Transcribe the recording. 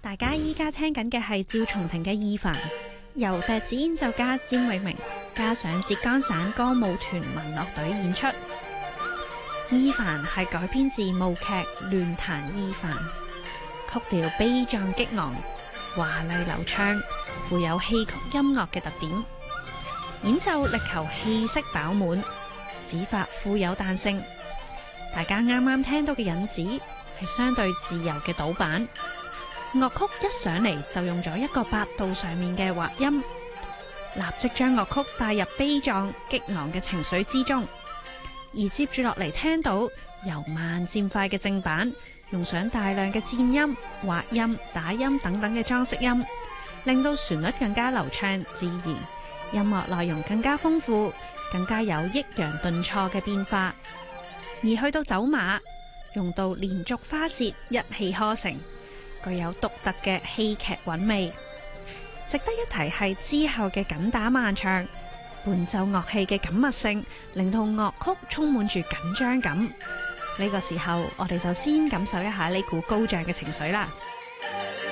大家依家聽緊嘅係趙松庭嘅《伊凡》，由笛子演奏家詹永明加上浙江省歌舞團民樂隊演出。《伊凡》係改編自舞劇《亂彈伊凡》，曲調悲壯激昂、華麗流暢，富有戲曲音樂嘅特點。演奏力求氣息飽滿，指法富有彈性。大家啱啱聽到嘅引子係相對自由嘅倒板，樂曲一上嚟就用咗一個八度上面嘅滑音，立即將樂曲帶入悲壯激昂嘅情緒之中。而接住落嚟聽到由慢漸快嘅正板，用上大量嘅顫音、滑音、打音等等嘅裝飾音，令到旋律更加流暢自然，音樂內容更加豐富，更加有抑揚頓挫嘅變化。而去到走馬，用到連續花舌一氣呵成，具有獨特嘅戲劇韻味。值得一提係之後嘅緊打慢唱，伴奏樂器嘅緊密性，令到樂曲充滿住緊張感。呢個時候，我哋就先感受一下呢股高漲嘅情緒啦。